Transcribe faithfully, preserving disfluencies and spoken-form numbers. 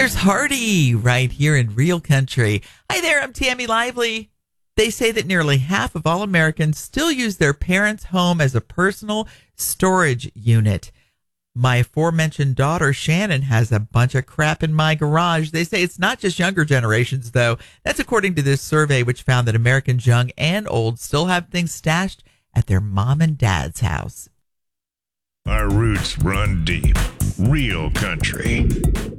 There's Hardy right here in Real Country. Hi there, I'm Tammy Lively. They say that nearly half of all Americans still use their parents' home as a personal storage unit. My aforementioned daughter, Shannon, has a bunch of crap in my garage. They say it's not just younger generations, though. That's according to this survey, which found that Americans young and old still have things stashed at their mom and dad's house. Our roots run deep. Real Country.